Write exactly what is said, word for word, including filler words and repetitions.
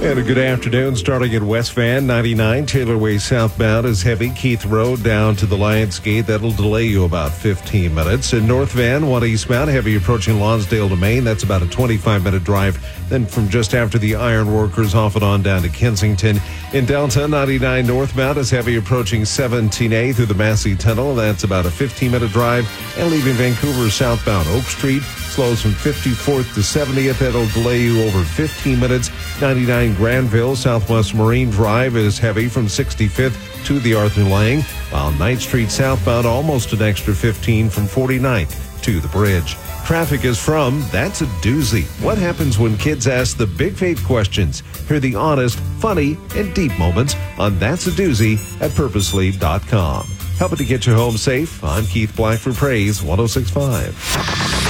And a good afternoon, starting at West Van ninety-nine, Taylor Way southbound is heavy. Keith Road down to the Lions Gate. That'll delay you about fifteen minutes. In North Van, one eastbound, heavy approaching Lonsdale to Maine. That's about a twenty-five minute drive. Then from just after the Iron Workers, off and on down to Kensington. In Delta, ninety-nine northbound is heavy approaching seventeen A through the Massey Tunnel. That's about a fifteen minute drive. And leaving Vancouver southbound, Oak Street slows from fifty-fourth to seventieth. That'll delay you over fifteen minutes. ninety-nine Granville, Southwest Marine Drive is heavy from sixty-fifth to the Arthur Lang, while Ninth Street southbound almost an extra fifteen from forty-ninth to the bridge. Traffic is from That's a Doozy. What happens when kids ask the big faith questions? Hear the honest, funny, and deep moments on That's a Doozy at purposely dot com. Helping to get you home safe, I'm Keith Black for Praise one oh six point five.